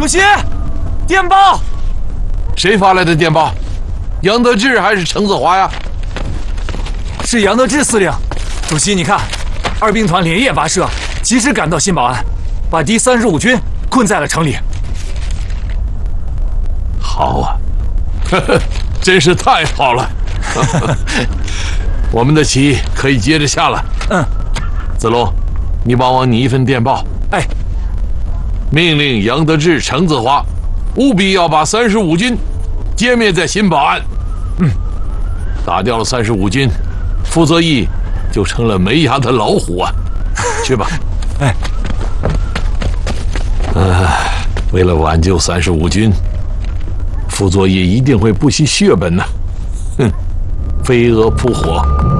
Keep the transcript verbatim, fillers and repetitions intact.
席，电报。 谁发来的电报？杨得志还是程子华呀？ 是杨得志司令。主席，你看，二兵团连夜跋涉，及时赶到新保安，把敌三十五军困在了城里。 好啊，呵呵，真是太好了。我们的棋可以接着下了。 嗯， 子龙，你帮我拟一份电报。 哎， 命令杨得志、程子华，务必要把三十五军歼灭在新保安。 嗯， 打掉了三十五军，傅作义就成了没牙的老虎啊！去吧。 哎， 呃，为了挽救三十五军，傅作义一定会不惜血本的。哼，飞蛾扑火。